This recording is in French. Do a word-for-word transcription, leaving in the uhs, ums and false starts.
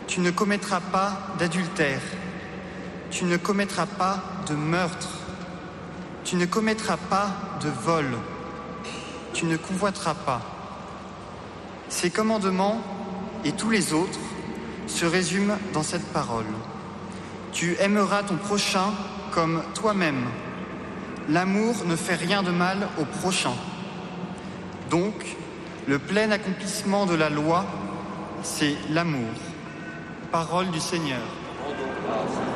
Tu ne commettras pas d'adultère. Tu ne commettras pas de meurtre. Tu ne commettras pas de vol. Tu ne convoiteras pas. Ces commandements et tous les autres se résument dans cette parole. Tu aimeras ton prochain comme toi-même. L'amour ne fait rien de mal au prochain. Donc, le plein accomplissement de la loi, c'est l'amour. Parole du Seigneur.